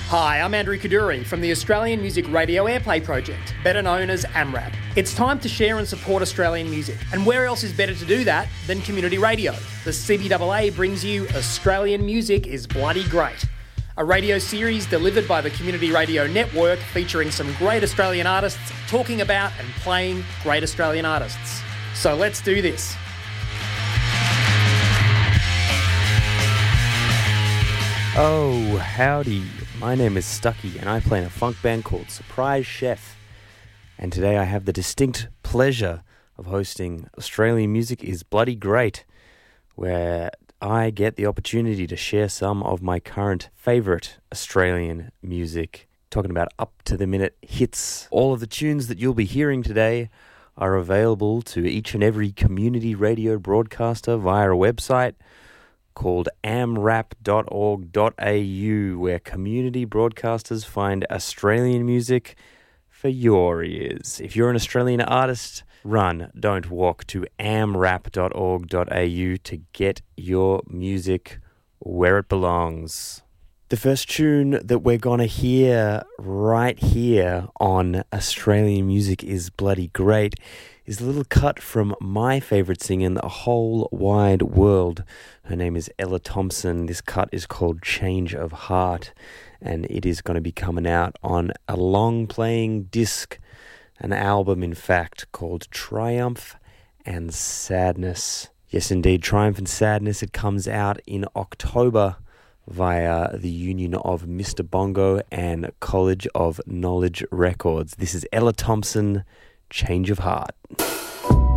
Hi, I'm Andrew Kaduri from the Australian Music Radio Airplay Project, better known as AMRAP. It's time to share and support Australian music, and where else is better to do that than community radio? The CBAA brings you Australian Music is Bloody Great, a radio series delivered by the Community Radio Network featuring some great Australian artists talking about and playing great Australian artists. So let's do this. Oh, howdy. My name is Stucky and I play in a funk band called Surprise Chef. And today I have the distinct pleasure of hosting Australian Music is Bloody Great, where I get the opportunity to share some of my current favourite Australian music, talking about up-to-the-minute hits. All of the tunes that you'll be hearing today are available to each and every community radio broadcaster via a website called amrap.org.au, where community broadcasters find Australian music for your ears. If you're an Australian artist, run, don't walk to amrap.org.au to get your music where it belongs. The first tune that we're going to hear right here on Australian Music is Bloody Great is a little cut from my favourite singer in the whole wide world. Her name is Ella Thompson. This cut is called Change of Heart, and it is going to be coming out on a long-playing disc, an album, in fact, called Triumph and Sadness. Yes, indeed, Triumph and Sadness. It comes out in October via the union of Mr. Bongo and College of Knowledge Records. This is Ella Thompson, Change of Heart.